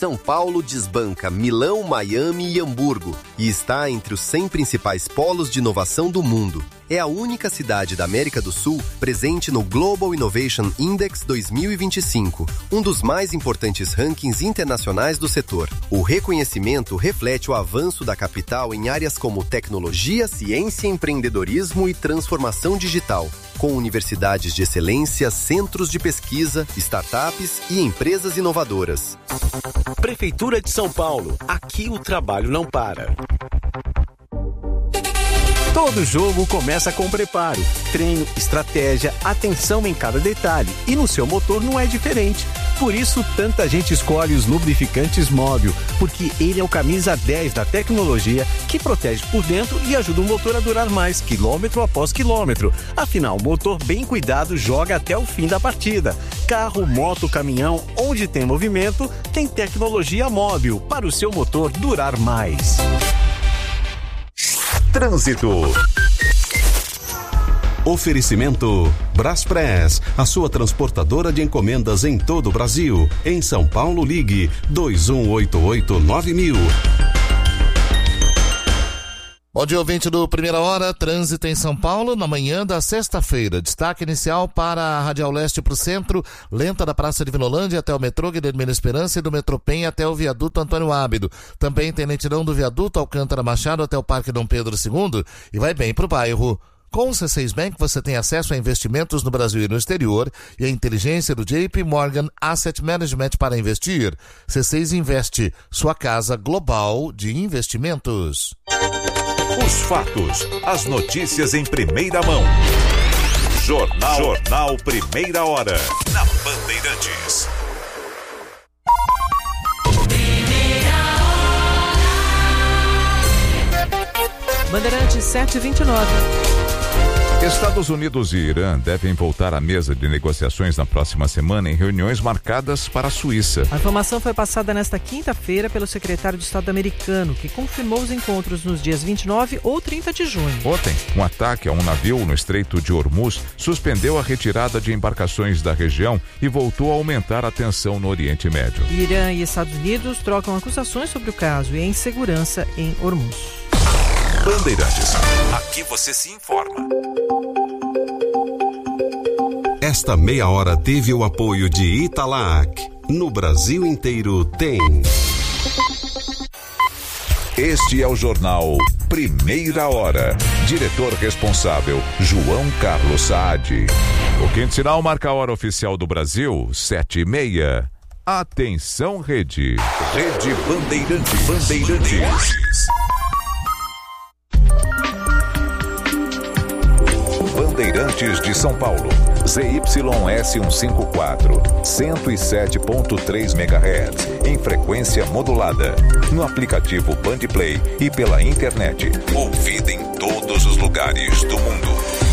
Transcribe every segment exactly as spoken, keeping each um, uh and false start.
São Paulo desbanca Milão, Miami e Hamburgo e está entre os cem principais polos de inovação do mundo. É a única cidade da América do Sul presente no Global Innovation Index dois mil e vinte e cinco, um dos mais importantes rankings internacionais do setor. O reconhecimento reflete o avanço da capital em áreas como tecnologia, ciência, empreendedorismo e transformação digital, com universidades de excelência, centros de pesquisa, startups e empresas inovadoras. Prefeitura de São Paulo. Aqui o trabalho não para. Todo jogo começa com preparo, treino, estratégia, atenção em cada detalhe. E no seu motor não é diferente. Por isso, tanta gente escolhe os lubrificantes Móbil, porque ele é o camisa dez da tecnologia que protege por dentro e ajuda o motor a durar mais, quilômetro após quilômetro. Afinal, o motor bem cuidado joga até o fim da partida. Carro, moto, caminhão, onde tem movimento, tem tecnologia Móbil para o seu motor durar mais. Trânsito. Oferecimento Braspress, a sua transportadora de encomendas em todo o Brasil. Em São Paulo, ligue dois um oito oito nove mil. Bom dia, ouvinte do Primeira Hora, trânsito em São Paulo, na manhã da sexta-feira. Destaque inicial para a Radial Leste para o centro, lenta da Praça de Vinolândia até o metrô Guilhermina Esperança e do metrô Penha até o viaduto Antônio Ábido. Também tem lentidão do viaduto Alcântara Machado até o Parque Dom Pedro segundo e vai bem para o bairro. Com o C seis Bank você tem acesso a investimentos no Brasil e no exterior e a inteligência do J P Morgan Asset Management para investir. C seis Investe, sua casa global de investimentos. Os fatos, as notícias em primeira mão. Jornal, Jornal Primeira Hora, na Bandeirantes. Bandeirantes sete e vinte e nove. Estados Unidos e Irã devem voltar à mesa de negociações na próxima semana em reuniões marcadas para a Suíça. A informação foi passada nesta quinta-feira pelo secretário de Estado americano, que confirmou os encontros nos dias vinte e nove ou trinta de junho. Ontem, um ataque a um navio no Estreito de Hormuz suspendeu a retirada de embarcações da região e voltou a aumentar a tensão no Oriente Médio. Irã e Estados Unidos trocam acusações sobre o caso e a insegurança em Hormuz. Bandeirantes, aqui você se informa. Esta meia hora teve o apoio de Italac. No Brasil inteiro tem. Este é o Jornal Primeira Hora. Diretor responsável, João Carlos Saad. O quinto sinal marca a hora oficial do Brasil, sete e meia. Atenção, Rede. Rede Bandeirantes. Bandeirantes. Bandeirantes de São Paulo, Z Y S cento e cinquenta e quatro, cento e sete ponto três megahertz, em frequência modulada, no aplicativo Bandplay e pela internet, ouvida em todos os lugares do mundo.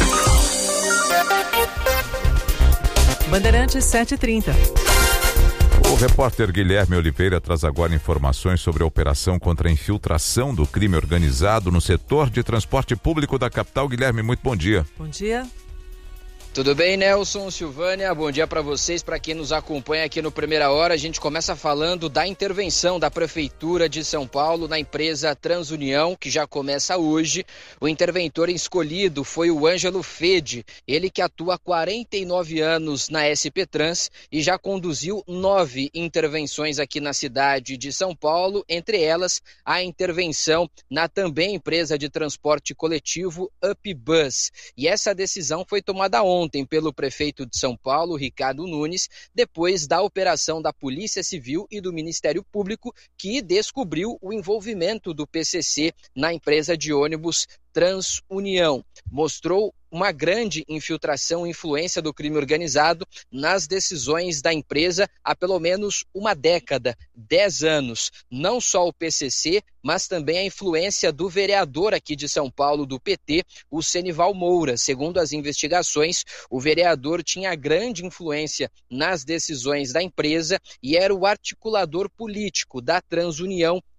Bandeirantes sete e trinta. O repórter Guilherme Oliveira traz agora informações sobre a operação contra a infiltração do crime organizado no setor de transporte público da capital. Guilherme, muito bom dia. Bom dia. Tudo bem, Nelson, Silvânia? Bom dia para vocês, para quem nos acompanha aqui no Primeira Hora. A gente começa falando da intervenção da Prefeitura de São Paulo na empresa Transunião, que já começa hoje. O interventor escolhido foi o Ângelo Fede, ele que atua há quarenta e nove anos na S P Trans e já conduziu nove intervenções aqui na cidade de São Paulo, entre elas a intervenção na também empresa de transporte coletivo UpBus. E essa decisão foi tomada ontem. Ontem pelo prefeito de São Paulo, Ricardo Nunes, depois da operação da Polícia Civil e do Ministério Público, que descobriu o envolvimento do P C C na empresa de ônibus Transunião. Mostrou uma grande infiltração e influência do crime organizado nas decisões da empresa há pelo menos uma década, dez anos. Não só o P C C, mas também a influência do vereador aqui de São Paulo do P T, o Senival Moura. Segundo as investigações, o vereador tinha grande influência nas decisões da empresa e era o articulador político da Transunião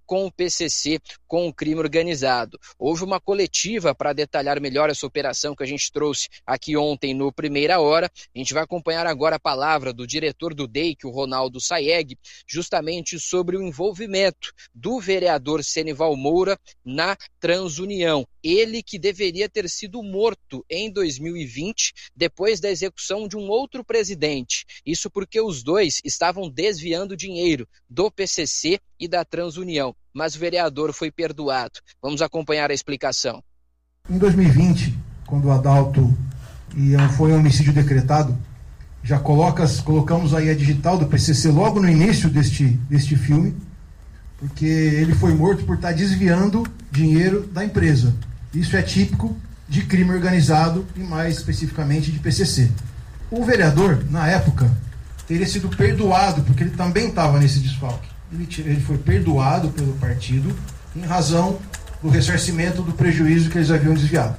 com o P C C, com o crime organizado. Houve uma coletiva para detalhar melhor essa operação que a gente trouxe aqui ontem no Primeira Hora. A gente vai acompanhar agora a palavra do diretor do D E I C, o Ronaldo Sayeg, justamente sobre o envolvimento do vereador Senival Moura na Transunião. Ele que deveria ter sido morto em dois mil e vinte, depois da execução de um outro presidente. Isso porque os dois estavam desviando dinheiro do P C C e da Transunião, mas o vereador foi perdoado. Vamos acompanhar a explicação. Em dois mil e vinte, quando o Adalto e foi um homicídio decretado, já coloca, colocamos aí a digital do P C C logo no início deste, deste filme, porque ele foi morto por estar desviando dinheiro da empresa. Isso é típico de crime organizado e mais especificamente de P C C. O vereador, na época, teria sido perdoado, porque ele também estava nesse desfalque. Ele, ele foi perdoado pelo partido em razão do ressarcimento do prejuízo que eles haviam desviado.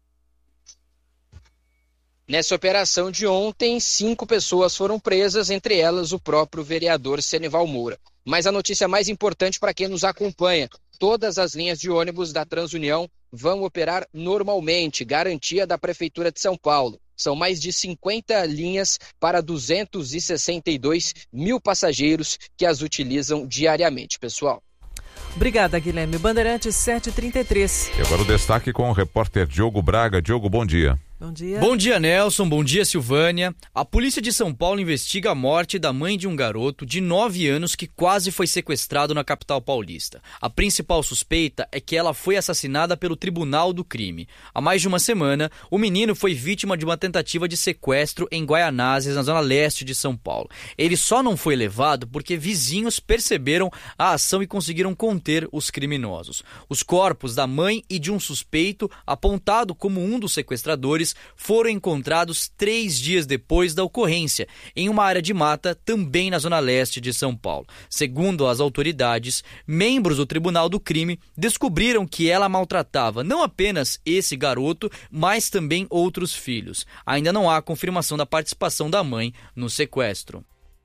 Nessa operação de ontem, cinco pessoas foram presas, entre elas o próprio vereador Senival Moura. Mas a notícia mais importante para quem nos acompanha: todas as linhas de ônibus da Transunião vão operar normalmente, garantia da Prefeitura de São Paulo. São mais de cinquenta linhas para duzentos e sessenta e dois mil passageiros que as utilizam diariamente, pessoal. Obrigada, Guilherme. Bandeirantes sete e trinta e três. E agora o destaque com o repórter Diogo Braga. Diogo, bom dia. Bom dia. Bom dia, Nelson. Bom dia, Silvânia. A polícia de São Paulo investiga a morte da mãe de um garoto de nove anos que quase foi sequestrado na capital paulista. A principal suspeita é que ela foi assassinada pelo Tribunal do Crime. Há mais de uma semana, o menino foi vítima de uma tentativa de sequestro em Guaianazes, na zona leste de São Paulo. Ele só não foi levado porque vizinhos perceberam a ação e conseguiram conter os criminosos. Os corpos da mãe e de um suspeito, apontado como um dos sequestradores, foram encontrados três dias depois da ocorrência, em uma área de mata também na zona leste de São Paulo. Segundo as autoridades, membros do Tribunal do Crime descobriram que ela maltratava não apenas esse garoto, mas também outros filhos. Ainda não há confirmação da participação da mãe no sequestro.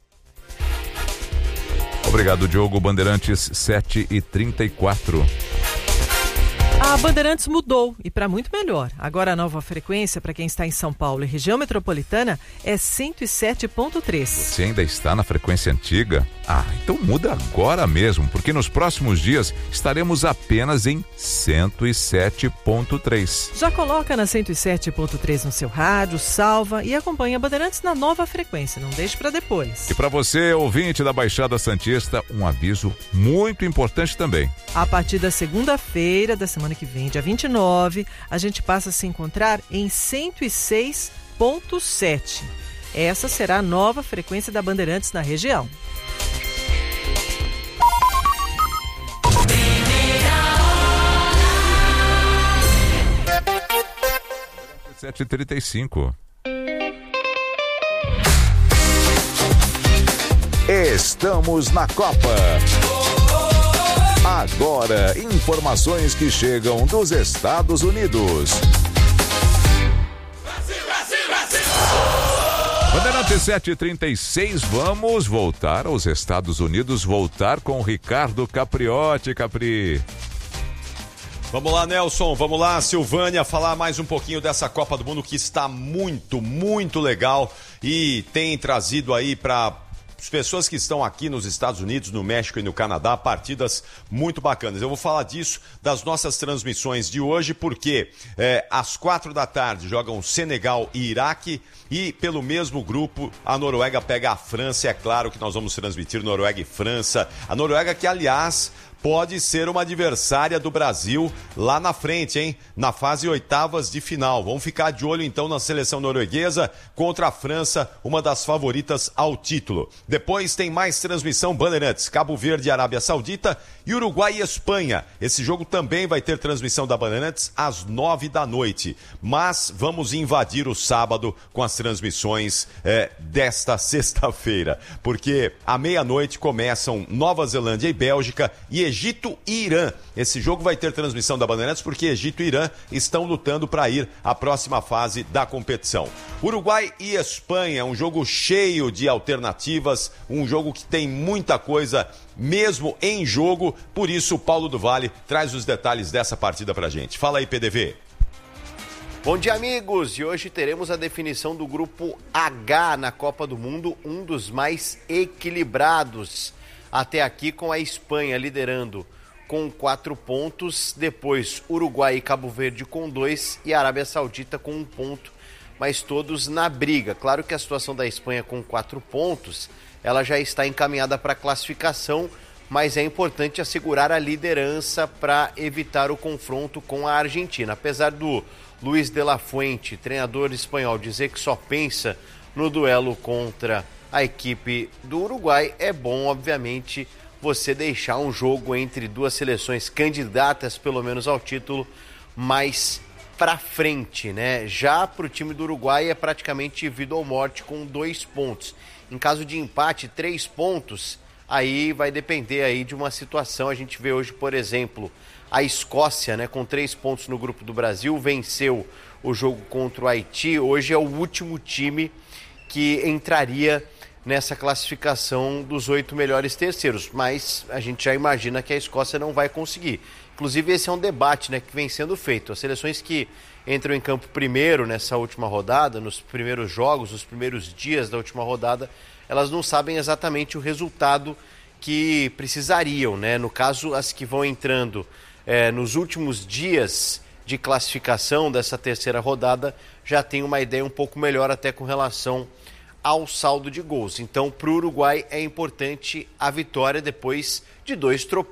Obrigado, Diogo. Bandeirantes sete e trinta e quatro. A Bandeirantes mudou e para muito melhor. Agora a nova frequência para quem está em São Paulo e região metropolitana é cento e sete ponto três. Você ainda está na frequência antiga? Ah, então muda agora mesmo, porque nos próximos dias estaremos apenas em cento e sete ponto três. Já coloca na cento e sete ponto três no seu rádio, salva e acompanha a Bandeirantes na nova frequência. Não deixe para depois. E para você, ouvinte da Baixada Santista, um aviso muito importante também. A partir da segunda-feira da semana que vem, dia vinte e nove, a gente passa a se encontrar em cento e seis ponto sete. Essa será a nova frequência da Bandeirantes na região. sete e trinta e cinco. Estamos na Copa. Agora, informações que chegam dos Estados Unidos. Brasil, Brasil, Brasil! Bandeirantes sete e trinta e seis, vamos voltar aos Estados Unidos, voltar com Ricardo Capriotti. Capri. Vamos lá, Nelson, vamos lá, Silvânia, falar mais um pouquinho dessa Copa do Mundo que está muito, muito legal e tem trazido aí para as pessoas que estão aqui nos Estados Unidos, no México e no Canadá, partidas muito bacanas. Eu vou falar disso, das nossas transmissões de hoje, porque é, às quatro da tarde jogam Senegal e Iraque e pelo mesmo grupo a Noruega pega a França. É claro que nós vamos transmitir Noruega e França. A Noruega que, aliás, pode ser uma adversária do Brasil lá na frente, hein? Na fase oitavas de final. Vamos ficar de olho então na seleção norueguesa contra a França, uma das favoritas ao título. Depois tem mais transmissão Bandeirantes, Cabo Verde e Arábia Saudita e Uruguai e Espanha. Esse jogo também vai ter transmissão da Bandeirantes às nove da noite. Mas vamos invadir o sábado com as transmissões é, desta sexta-feira, porque à meia-noite começam Nova Zelândia e Bélgica e Egito Egito e Irã. Esse jogo vai ter transmissão da Bandeirantes porque Egito e Irã estão lutando para ir à próxima fase da competição. Uruguai e Espanha, um jogo cheio de alternativas, um jogo que tem muita coisa mesmo em jogo, por isso o Paulo do Vale traz os detalhes dessa partida pra gente. Fala aí, P D V. Bom dia, amigos! E hoje teremos a definição do grupo H na Copa do Mundo, um dos mais equilibrados até aqui, com a Espanha liderando com quatro pontos, depois Uruguai e Cabo Verde com dois e a Arábia Saudita com um ponto, mas todos na briga. Claro que a situação da Espanha com quatro pontos, ela já está encaminhada para a classificação, mas é importante assegurar a liderança para evitar o confronto com a Argentina. Apesar do Luis de la Fuente, treinador espanhol, dizer que só pensa no duelo contra a equipe do Uruguai, é bom, obviamente, você deixar um jogo entre duas seleções candidatas, pelo menos ao título, mais para frente, né? Já para o time do Uruguai é praticamente vida ou morte com dois pontos. Em caso de empate, três pontos, aí vai depender aí de uma situação. A gente vê hoje, por exemplo, a Escócia, né, com três pontos no grupo do Brasil, venceu o jogo contra o Haiti. Hoje é o último time que entraria nessa classificação dos oito melhores terceiros, mas a gente já imagina que a Escócia não vai conseguir. Inclusive, esse é um debate, né, que vem sendo feito. As seleções que entram em campo primeiro nessa última rodada, nos primeiros jogos, nos primeiros dias da última rodada, elas não sabem exatamente o resultado que precisariam, né? No caso, as que vão entrando é, nos últimos dias de classificação dessa terceira rodada já tem uma ideia um pouco melhor até com relação ao saldo de gols. Então, para o Uruguai é importante a vitória depois de dois tropeços